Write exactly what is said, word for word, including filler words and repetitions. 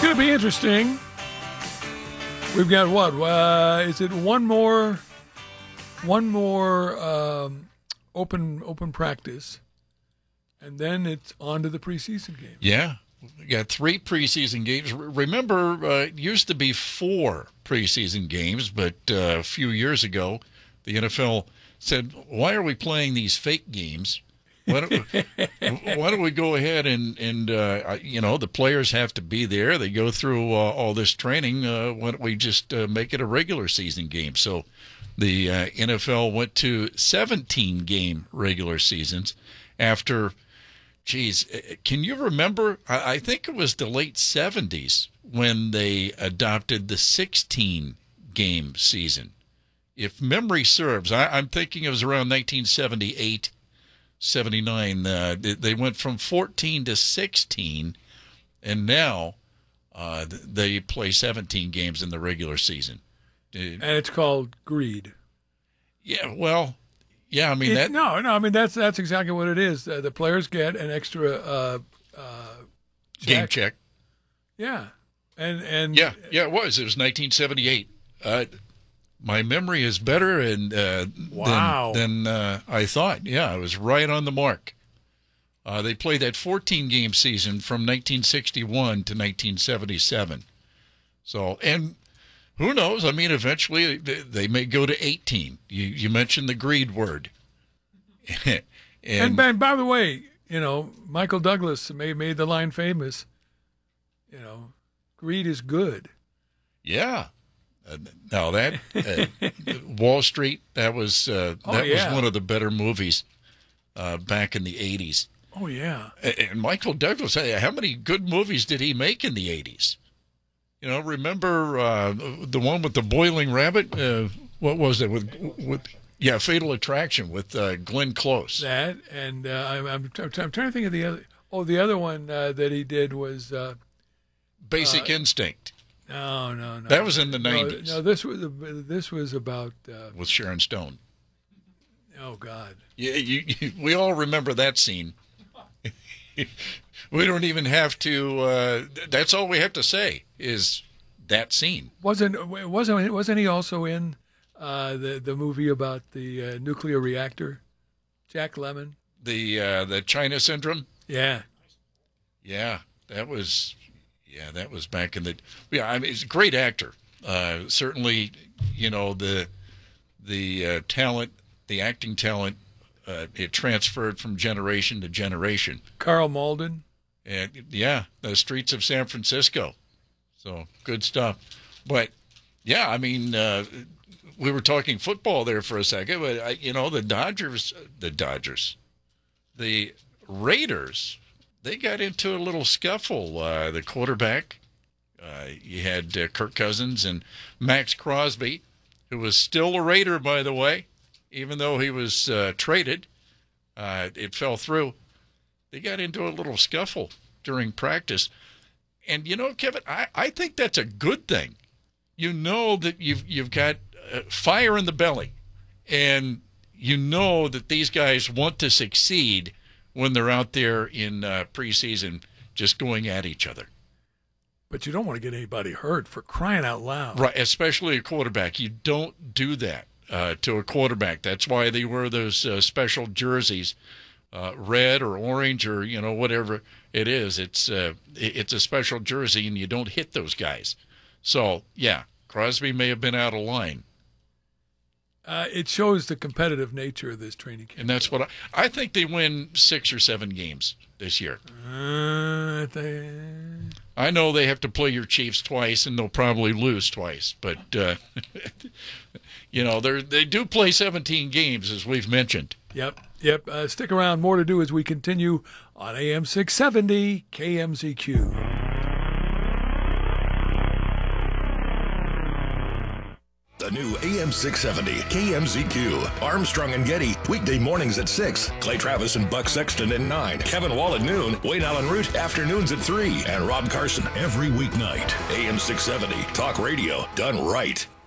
It's going to be interesting. We've got what? Uh, is it one more, one more um, open open practice, and then it's on to the preseason game. Yeah, we got three preseason games. Remember, uh, it used to be four preseason games, but uh, a few years ago, the N F L said, "Why are we playing these fake games? Why don't we, why don't we go ahead and, and uh, you know, the players have to be there. They go through uh, all this training. Uh, why don't we just uh, make it a regular season game?" So the uh, N F L went to seventeen-game regular seasons after, geez, can you remember? I, I think it was the late seventies when they adopted the sixteen-game season. If memory serves, I, I'm thinking it was around nineteen seventy-eight. seventy-nine, uh, they went from fourteen to sixteen, and now uh, they play seventeen games in the regular season. And it's called greed. Yeah, well, yeah, I mean it, that. No, no, I mean that's that's exactly what it is. Uh, the players get an extra uh, uh, check. Game check. Yeah, and and yeah, yeah, it was. It was nineteen seventy-eight. Uh, My memory is better and uh, wow. than, than uh, I thought. Yeah, I was right on the mark. Uh, they played that fourteen-game season from nineteen sixty-one to nineteen seventy-seven. So, and who knows? I mean, eventually they, they may go to eighteen. You, you mentioned the greed word. and, and, and by the way, you know, Michael Douglas made, made the line famous, you know, greed is good. Yeah. Uh, now that uh, Wall Street, that was uh, oh, that yeah. was one of the better movies uh, back in the eighties. Oh yeah. And Michael Douglas, how many good movies did he make in the eighties? You know, remember uh, the one with the boiling rabbit? Uh, what was it with with yeah, Fatal Attraction with uh, Glenn Close. That and uh, I'm, I'm I'm trying to think of the other. Oh, the other one uh, that he did was uh, Basic uh, Instinct. No, no, no. That was in the nineties. No, no, this was this was about uh, with Sharon Stone. Oh God! Yeah, you, you, we all remember that scene. We don't even have to. Uh, that's all we have to say is that scene. Wasn't wasn't wasn't he also in uh, the the movie about the uh, nuclear reactor? Jack Lemmon. The uh, the China Syndrome. Yeah. Yeah, that was. Yeah, that was back in the. Yeah, I mean, he's a great actor. Uh, certainly, you know the the uh, talent, the acting talent, uh, it transferred from generation to generation. Carl Malden. And yeah, the Streets of San Francisco. So good stuff. But yeah, I mean, uh, we were talking football there for a second, but I, you know, the Dodgers, the Dodgers, the Raiders. They got into a little scuffle. Uh, the quarterback, uh, you had uh, Kirk Cousins and Max Crosby, who was still a Raider, by the way, even though he was uh, traded. Uh, it fell through. They got into a little scuffle during practice. And, you know, Kevin, I, I think that's a good thing. You know that you've, you've got uh, fire in the belly, and you know that these guys want to succeed when they're out there in uh, preseason just going at each other. But you don't want to get anybody hurt, for crying out loud. Right, especially a quarterback. You don't do that uh, to a quarterback. That's why they wear those uh, special jerseys, uh, red or orange or, you know, whatever it is. It's, uh, it's a special jersey, and you don't hit those guys. So, yeah, Crosby may have been out of line. Uh, it shows the competitive nature of this training camp. And that's what I, I think they win six or seven games this year. Uh, they... I know they have to play your Chiefs twice, and they'll probably lose twice. But, uh, you know, they they do play seventeen games, as we've mentioned. Yep, yep. Uh, stick around. More to do as we continue on A M six seventy K M Z Q. The new A M six seventy K M Z Q. Armstrong and Getty, weekday mornings at six. Clay Travis and Buck Sexton at nine. Kevin Wall at noon. Wayne Allen Root, afternoons at three. And Rob Carson every weeknight. A M six seventy, talk radio done right.